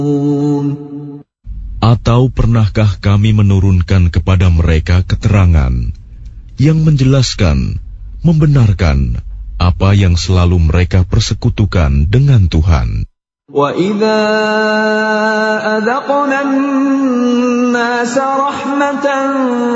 Atau pernahkah kami menurunkan kepada mereka keterangan yang menjelaskan, membenarkan apa yang selalu mereka persekutukan dengan Tuhan? وَإِذَا أَذَقْنَا النَّاسَ رَحْمَةً